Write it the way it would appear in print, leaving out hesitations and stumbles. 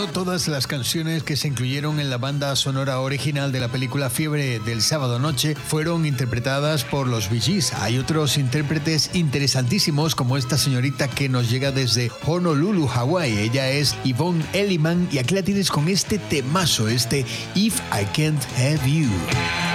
No todas las canciones que se incluyeron en la banda sonora original de la película Fiebre del Sábado Noche fueron interpretadas por los Bee Gees. Hay otros intérpretes interesantísimos, como esta señorita que nos llega desde Honolulu, Hawái. Ella es Yvonne Elliman y aquí la tienes con este temazo, este If I Can't Have You.